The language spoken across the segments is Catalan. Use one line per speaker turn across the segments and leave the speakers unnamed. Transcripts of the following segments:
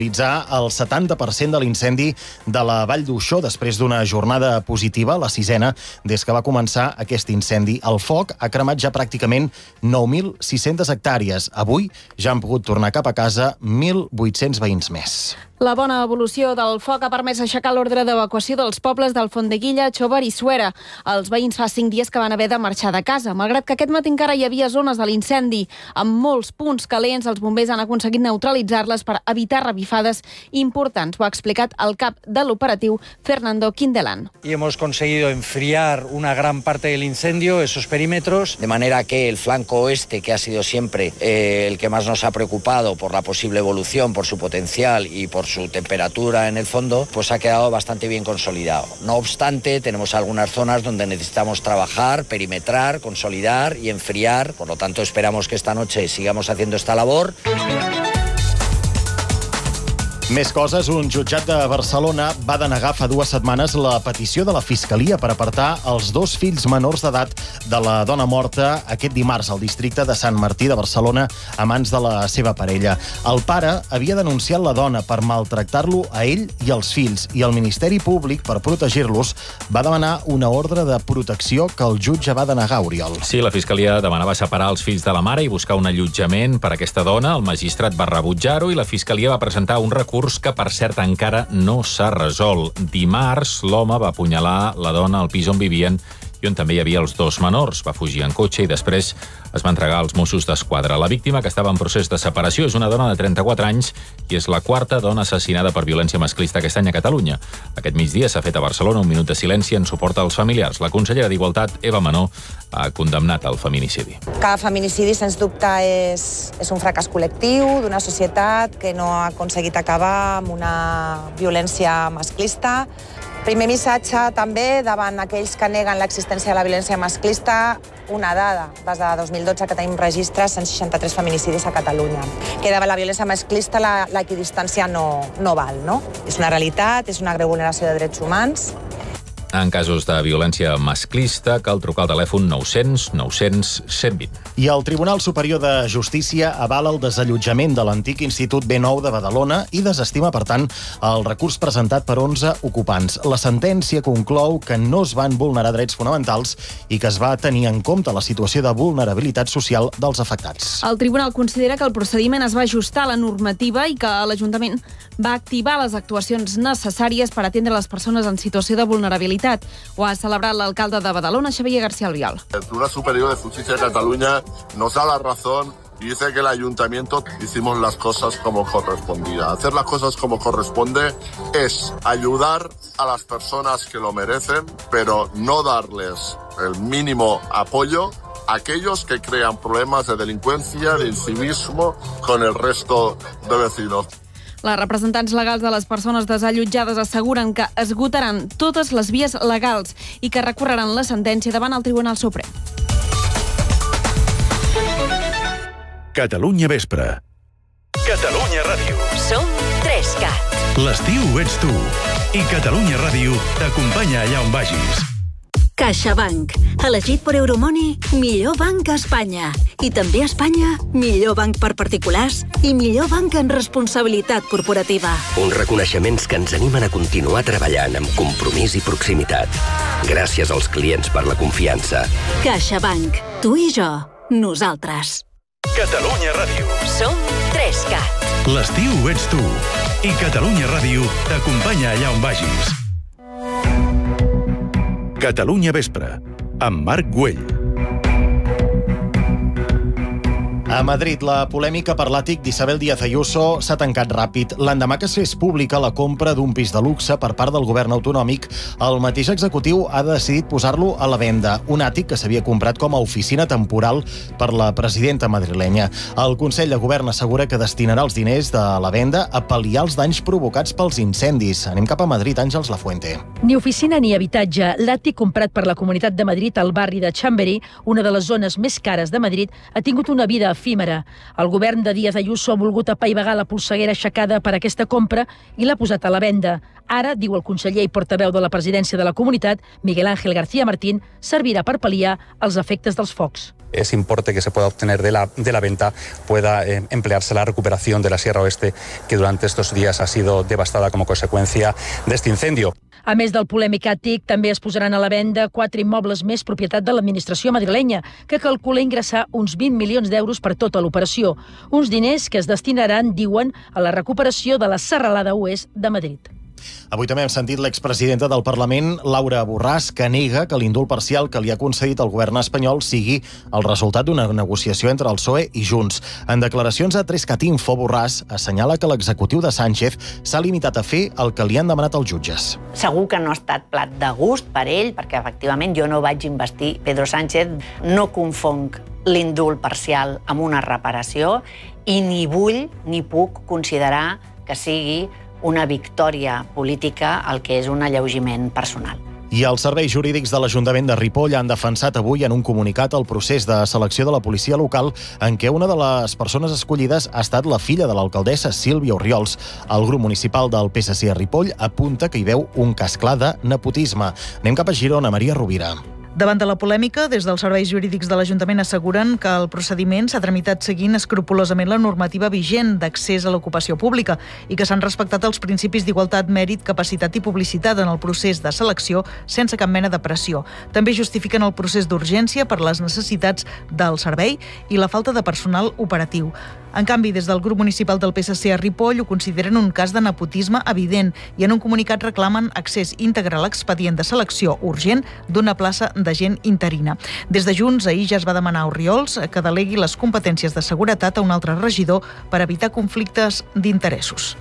Realitzar el 70% de l'incendi de la Vall d'Uixó després d'una jornada positiva, la 6ª, des que va començar aquest incendi. El foc ha cremat ja pràcticament 9.600 hectàrees. Avui ja han pogut tornar cap a casa 1.800 veïns més.
La bona evolució del foc ha permès aixecar l'ordre d'evacuació dels pobles d'Alfondeguilla, Xóvar i Suera. Els veïns fa 5 dies que van haver de marxar de casa, malgrat que aquest matí encara hi havia zones de l'incendi. Amb molts punts calents, els bombers han aconseguit neutralitzar-les per evitar revifades importants. Ho ha explicat el cap de l'operatiu, Fernando Quindelán.
Y hemos conseguido enfriar una gran parte del incendio, esos perímetros, de manera que el flanco oeste, que ha sido siempre el que más nos ha preocupado por la posible evolución, por su potencial y por su temperatura en el fondo, pues ha quedado bastante bien consolidado. No obstante, tenemos algunas zonas donde necesitamos trabajar, perimetrar, consolidar y enfriar. Por lo tanto, esperamos que esta noche sigamos haciendo esta labor.
Més coses, un jutjat de Barcelona va denegar fa 2 setmanes la petició de la Fiscalia per apartar els 2 fills menors d'edat de la dona morta aquest dimarts al districte de Sant Martí de Barcelona a mans de la seva parella. El pare havia denunciat la dona per maltractar-lo a ell i als fills i el Ministeri Públic, per protegir-los, va demanar una ordre de protecció que el jutge va denegar, Oriol.
Sí, la Fiscalia demanava separar els fills de la mare i buscar un allotjament per a aquesta dona. El magistrat va rebutjar-ho i la Fiscalia va presentar un recurs que, per cert, encara no s'ha resolt. Dimarts, l'home va apunyalar la dona al pis on vivien i on també hi havia els 2 menors. Va fugir en cotxe i després es va entregar als Mossos d'Esquadra. La víctima, que estava en procés de separació, és una dona de 34 anys i és la 4ª dona assassinada per violència masclista aquest any a Catalunya. Aquest migdia s'ha fet a Barcelona un minut de silenci en suport als familiars. La consellera d'Igualtat, Eva Menor, ha condemnat el feminicidi.
Cada feminicidi, sens dubte, és un fracàs col·lectiu d'una societat que no ha aconseguit acabar amb una violència masclista. Primer missatge també davant aquells que neguen l'existència de la violència masclista, una dada, des de 2012 que tenim registres 163 feminicidis a Catalunya. Que davant la violència masclista l'equidistància no val, no? És una realitat, és una greu vulneració de drets humans.
En casos de violència masclista cal trucar al telèfon 900 900 120.
I el Tribunal Superior de Justícia avala el desallotjament de l'antic Institut B9 de Badalona i desestima, per tant, el recurs presentat per 11 ocupants. La sentència conclou que no es van vulnerar drets fonamentals i que es va tenir en compte la situació de vulnerabilitat social dels afectats.
El tribunal considera que el procediment es va ajustar a la normativa i que l'Ajuntament va activar les actuacions necessàries per atendre les persones en situació de vulnerabilitat. Ho ha celebrat l'alcalde de Badalona, Xavier García Albiol.
El Tribunal Superior de Justicia de Cataluña nos da la razón y dice que el ayuntamiento hicimos las cosas como correspondía. Hacer las cosas como corresponde es ayudar a las personas que lo merecen, pero no darles el mínimo apoyo a aquellos que crean problemas de delincuencia, de incivismo con el resto de vecinos.
Les representants legals de les persones desallotjades asseguren que esgotaran totes les vies legals i que recorreran la sentència davant el Tribunal Suprem.
Catalunya Vespre. Catalunya Ràdio.
Som 3CAT.
L'estiu ets tu. I Catalunya Ràdio t'acompanya allà on vagis.
CaixaBank. Elegit per Euromoney, millor banc a Espanya. I també a Espanya, millor banc per particulars i millor banc en responsabilitat corporativa.
Uns reconeixements que ens animen a continuar treballant amb compromís i proximitat. Gràcies als clients per la confiança.
CaixaBank. Tu i jo. Nosaltres.
Catalunya Ràdio.
Som 3CAT.
L'estiu ets tu. I Catalunya Ràdio t'acompanya allà on vagis. Catalunya Vespre, amb Marc Güell.
A Madrid, la polèmica per l'àtic d'Isabel Díaz Ayuso s'ha tancat ràpid. L'endemà que es fes pública la compra d'un pis de luxe per part del govern autonòmic, el mateix executiu ha decidit posar-lo a la venda. Un àtic que s'havia comprat com a oficina temporal per la presidenta madrilenya. El Consell de Govern assegura que destinarà els diners de la venda a pal·liar els danys provocats pels incendis. Anem cap a Madrid, Àngels Lafuente.
Ni oficina ni habitatge. L'àtic comprat per la Comunitat de Madrid al barri de Chamberí, una de les zones més cares de Madrid, ha tingut una vida efímera. El govern de Díaz Ayuso ha volgut apaivagar la polseguera aixecada per aquesta compra i l'ha posat a la venda. Ara, diu el conseller i portaveu de la presidència de la comunitat, Miguel Ángel García Martín, servirà per pal·liar els efectes dels focs.
Ese importe que se pueda obtener de la venta pueda emplearse en la recuperación de la Sierra Oeste, que durante estos días ha sido devastada como consecuencia de este incendio.
A més del polèmic àtic, també es posaran a la venda 4 immobles més propietat de l'administració madrilenya, que calcula ingressar uns 20 milions d'euros per tota l'operació. Uns diners que es destinaran, diuen, a la recuperació de la Serralada Oest de Madrid.
Avui també hem sentit l'expresidenta del Parlament, Laura Borràs, que nega que l'indult parcial que li ha concedit el govern espanyol sigui el resultat d'una negociació entre el PSOE i Junts. En declaracions a 3catinfo, Borràs assenyala que l'executiu de Sánchez s'ha limitat a fer el que li han demanat els jutges.
Segur que no ha estat plat de gust per ell, perquè efectivament jo no vaig investir Pedro Sánchez. No confonc l'indult parcial amb una reparació i ni vull ni puc considerar que sigui una victòria política el que és un alleujament personal.
I els serveis jurídics de l'Ajuntament de Ripoll han defensat avui en un comunicat el procés de selecció de la policia local en què una de les persones escollides ha estat la filla de l'alcaldessa, Sílvia Orriols. El grup municipal del PSC a Ripoll apunta que hi veu un cas clar de nepotisme. Anem cap a Girona, Maria Rovira.
Davant de la polèmica, des dels serveis jurídics de l'Ajuntament asseguren que el procediment s'ha tramitat seguint escrupolosament la normativa vigent d'accés a l'ocupació pública i que s'han respectat els principis d'igualtat, mèrit, capacitat i publicitat en el procés de selecció sense cap mena de pressió. També justifiquen el procés d'urgència per les necessitats del servei i la falta de personal operatiu. En canvi, des del grup municipal del PSC a Ripoll ho consideren un cas de nepotisme evident i en un comunicat reclamen accés íntegre a l'expedient de selecció urgent d'una plaça d'agent interina. Des de Junts, ahir ja es va demanar a Orriols que delegui les competències de seguretat a un altre regidor per evitar conflictes d'interessos.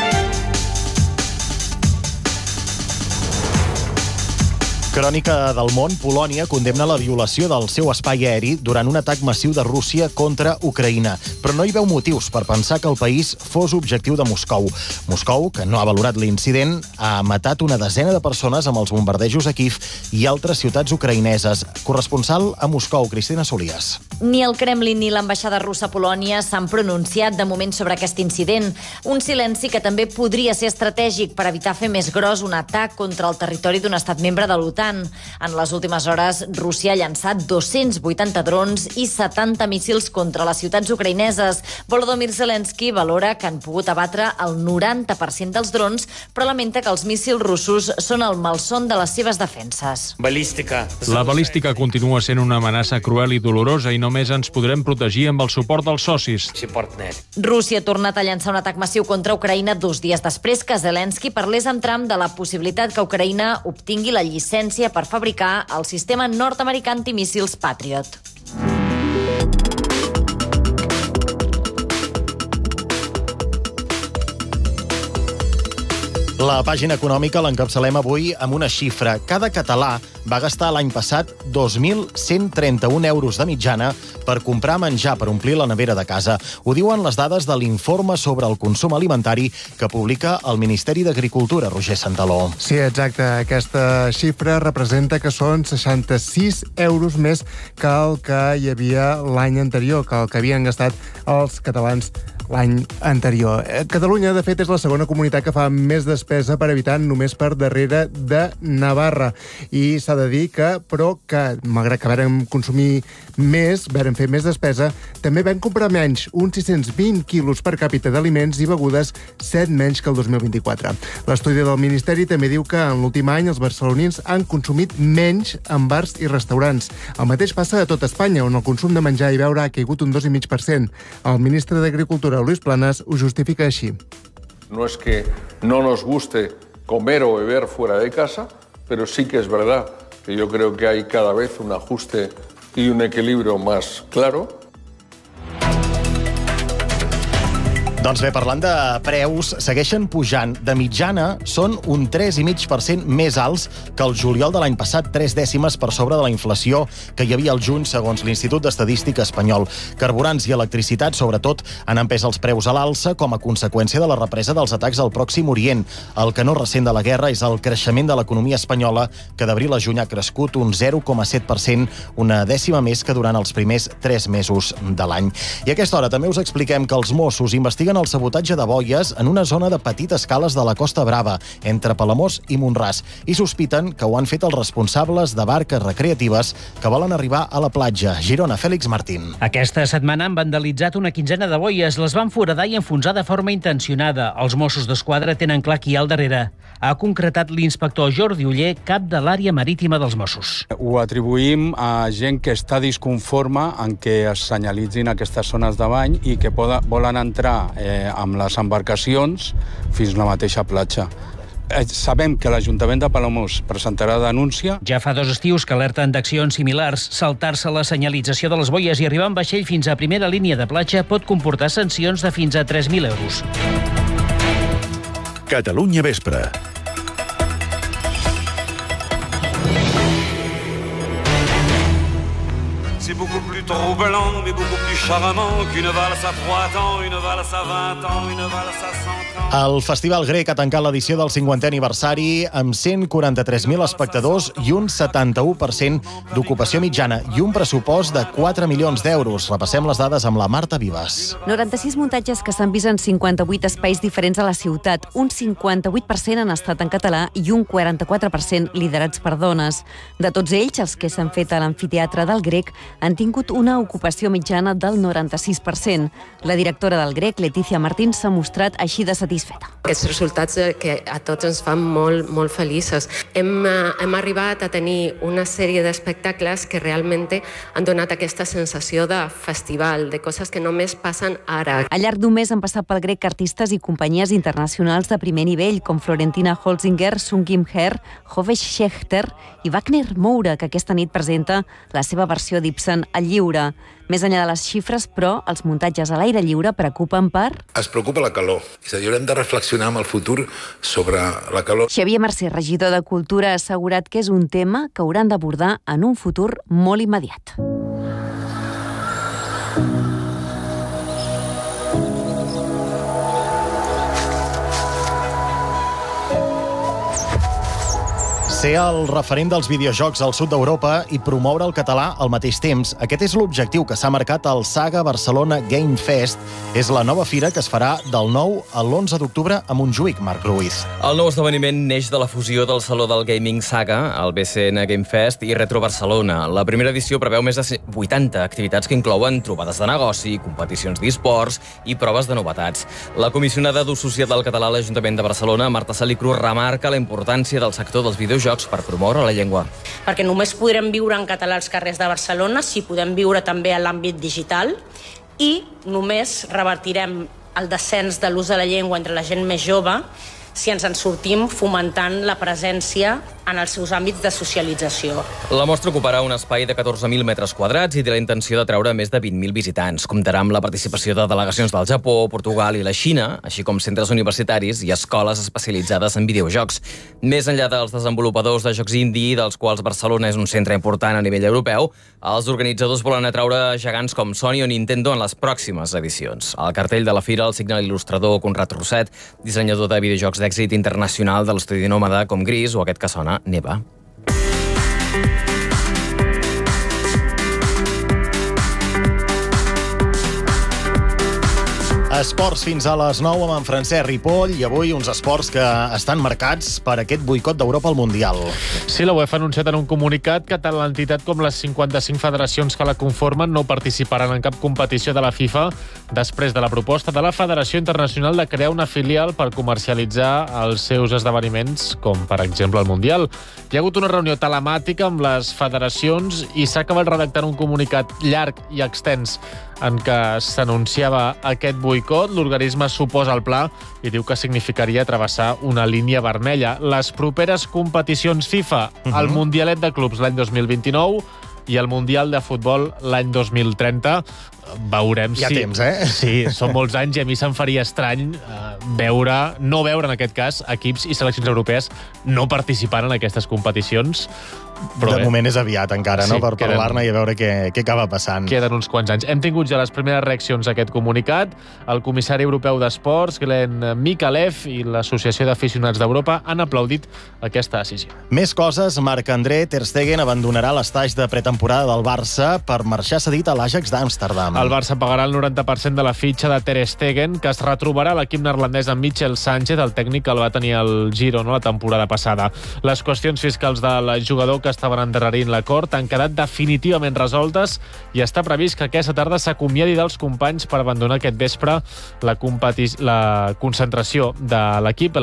Crònica del món, Polònia condemna la violació del seu espai aeri durant un atac massiu de Rússia contra Ucraïna, però no hi veu motius per pensar que el país fos objectiu de Moscou. Moscou, que no ha valorat l'incident, ha matat una desena de persones amb els bombardejos a Kíev i altres ciutats ucraïneses. Corresponsal a Moscou, Cristina Solias.
Ni el Kremlin ni l'ambaixada russa a Polònia s'han pronunciat de moment sobre aquest incident. Un silenci que també podria ser estratègic per evitar fer més gros un atac contra el territori d'un estat membre de l'OTAN. En les últimes hores, Rússia ha llançat 280 drons i 70 míssils contra les ciutats ucraïneses. Volodymyr Zelensky valora que han pogut abatre el 90% dels drons, però lamenta que els míssils russos són el malson de les seves defenses.
La balística continua sent una amenaça cruel i dolorosa i només ens podrem protegir amb el suport dels socis.
Rússia ha tornat a llançar un atac massiu contra Ucraïna 2 dies després que Zelensky parlés amb Trump de la possibilitat que Ucraïna obtingui la llicència per fabricar el sistema nord-americà antimíssils Patriot.
La pàgina econòmica l'encapçalem avui amb una xifra. Cada català va gastar l'any passat 2.131 euros de mitjana per comprar menjar per omplir la nevera de casa. Ho diuen les dades de l'informe sobre el consum alimentari que publica el Ministeri d'Agricultura, Roger Santaló.
Sí, exacte. Aquesta xifra representa que són 66 euros més que el que hi havia l'any anterior, que el que havien gastat els catalans l'any anterior. Catalunya, de fet, és la segona comunitat que fa més despesa per habitant, només per darrere de Navarra. I s'ha de dir que, però que, malgrat que vàrem consumir més, vàrem fer més despesa, també vam comprar menys, uns 620 quilos per càpita d'aliments i begudes, 7 menys que el 2024. L'estudi del Ministeri també diu que en l'últim any els barcelonins han consumit menys en bars i restaurants. El mateix passa a tot Espanya, on el consum de menjar i beure ha caigut un 2,5%. El ministre d'Agricultura, Luis Planas, ho justifica així.
No es que no nos guste comer o beber fuera de casa, pero sí que es verdad que yo creo que hay cada vez un ajuste y un equilibrio más claro.
Doncs bé, parlant de preus, segueixen pujant. De mitjana, són un 3,5% més alts que el juliol de l'any passat, 3 dècimes per sobre de la inflació que hi havia al juny, segons l'Institut d'Estadística espanyol. Carburants i electricitat, sobretot, han empès els preus a l'alça com a conseqüència de la represa dels atacs al Pròxim Orient. El que no recent de la guerra és el creixement de l'economia espanyola, que d'abril a juny ha crescut un 0,7%, una dècima més que durant els primers 3 mesos de l'any. I a aquesta hora també us expliquem que els Mossos investiguen el sabotatge de boies en una zona de petites cales de la Costa Brava, entre Palamós i Mont-ras, i sospiten que ho han fet els responsables de barques recreatives que volen arribar a la platja. Girona, Fèlix Martín.
Aquesta setmana han vandalitzat una quinzena de boies, les van foradar i enfonsar de forma intencionada. Els Mossos d'Esquadra tenen clar qui hi ha al darrere. Ha concretat l'inspector Jordi Oller, cap de l'àrea marítima dels Mossos.
Ho atribuïm a gent que està disconforme en què es senyalitzin aquestes zones de bany i que volen entrar amb les embarcacions fins a la mateixa platja. Sabem que l'Ajuntament de Palamós presentarà denúncia.
Ja fa 2 estius que alerten d'accions similars. Saltar-se la senyalització de les boies i arribar en vaixell fins a primera línia de platja pot comportar sancions de fins a 3.000 euros.
Catalunya Vespre.
C'est beaucoup plus troublant, mais beaucoup plus charmant qu'une valse à 3 temps, une valse à 20 ans, une valse à 100 ans.
El Festival Grec ha tancat l'edició del 50è aniversari amb 143.000 espectadors i un 71% d'ocupació mitjana i un pressupost de 4 milions d'euros. Repassem les dades amb la Marta Vives.
96 muntatges que s'han vist en 58 espais diferents a la ciutat. Un 58% han estat en català i un 44% liderats per dones. De tots ells, els que s'han fet a l'amfiteatre del Grec han tingut una ocupació mitjana del 96%. La directora del Grec, Letícia Martín, s'ha mostrat així de satisfeta.
Aquests resultats que a tots ens fan molt feliços. Hem arribat a tenir una sèrie d'espectacles que realment han donat aquesta sensació de festival, de coses que només passen ara.
Al llarg d'un mes han passat pel Grec artistes i companyies internacionals de primer nivell, com Florentina Holzinger, Sung Kim Her, Hove Schechter i Wagner Moura, que aquesta nit presenta la seva versió d'Ibsen al lliure. Més enllà de les xifres, però, els muntatges a l'aire lliure preocupen per...
Es preocupa la calor. És a dir, haurem de reflexionar en el futur sobre la calor.
Xavier Mercè, regidor de Cultura, ha assegurat que és un tema que hauran d'abordar en un futur molt immediat.
Ser el referent dels videojocs al sud d'Europa i promoure el català al mateix temps. Aquest és l'objectiu que s'ha marcat al Saga Barcelona Game Fest. És la nova fira que es farà del 9 a l'11 d'octubre a Montjuïc, Marc Ruiz.
El nou esdeveniment neix de la fusió del Saló del Gaming Saga, el BCN Game Fest i Retro Barcelona. La primera edició preveu més de 80 activitats que inclouen trobades de negoci, competicions d'esports i proves de novetats. La comissionada d'ús social del català a l'Ajuntament de Barcelona, Marta Salicru, remarca la importància del sector dels videojocs per promoure la llengua.
Perquè només podrem viure en català als carrers de Barcelona si podem viure també a l'àmbit digital i només revertirem el descens de l'ús de la llengua entre la gent més jove si ens en sortim fomentant la presència en els seus àmbits de socialització.
La mostra ocuparà un espai de 14.000 metres quadrats i té la intenció de treure més de 20.000 visitants. Comptarà amb la participació de delegacions del Japó, Portugal i la Xina, així com centres universitaris i escoles especialitzades en videojocs. Més enllà dels desenvolupadors de jocs indie, dels quals Barcelona és un centre important a nivell europeu, els organitzadors volen atraure gegants com Sony o Nintendo en les pròximes edicions. Al cartell de la fira el signa l'il·lustrador Conrad Roset, dissenyador de videojocs d'èxit internacional de l'estudi Nòmada com Gris o aquest que sona Neva.
Esports fins a les 9 amb en Francesc Ripoll i avui uns esports que estan marcats per aquest boicot d'Europa al Mundial.
Sí, la UEFA ha anunciat en un comunicat que tant l'entitat com les 55 federacions que la conformen no participaran en cap competició de la FIFA després de la proposta de la Federació Internacional de crear una filial per comercialitzar els seus esdeveniments, com per exemple el Mundial. Hi ha hagut una reunió telemàtica amb les federacions i s'ha acabat redactant un comunicat llarg i extens en què s'anunciava aquest boicot. L'organisme s'oposa al pla i diu que significaria travessar una línia vermella. Les properes competicions FIFA, el Mundialet de Clubs l'any 2029 i el Mundial de Futbol l'any 2030. veurem
Hi ha temps, eh?
Sí, són molts anys i a mi se'm faria estrany no veure en aquest cas equips i seleccions europees no participant en aquestes competicions.
Però de moment és aviat encara, no?
Sí,
Per parlar-ne i a veure què acaba passant.
Queden uns quants anys. Hem tingut ja les primeres reaccions a aquest comunicat. El comissari europeu d'Esports, Glenn Mikalev, i l'Associació d'Aficionats d'Europa han aplaudit aquesta decisió.
Més coses. Marc-André Ter Stegen abandonarà l'estatge de pretemporada del Barça per marxar cedit a l'Ajax d'Amsterdam.
El Barça pagarà el 90% de la fitxa de Ter Stegen, que es retrobarà a l'equip neerlandès amb Michel Sánchez, el tècnic que el va tenir al Girona la temporada passada. Les qüestions fiscals del jugador que estaven endarrerint l'acord han quedat definitivament resoltes i està previst que aquesta tarda s'acomiadi dels companys per abandonar aquest vespre la concentració de l'equip.